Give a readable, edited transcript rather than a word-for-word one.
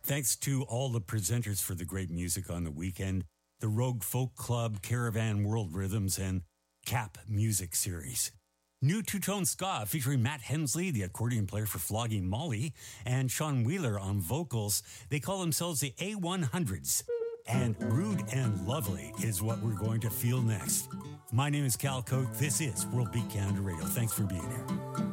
Thanks to all the presenters for the great music on the weekend, the Rogue Folk Club, Caravan World Rhythms, and Cap Music Series. New two-tone ska featuring Matt Hensley, the accordion player for Flogging Molly, and Sean Wheeler on vocals. They call themselves the A100s. And Rude and Lovely is what we're going to feel next. My name is Cal Coke. This is World Beat Canada Radio. Thanks for being here.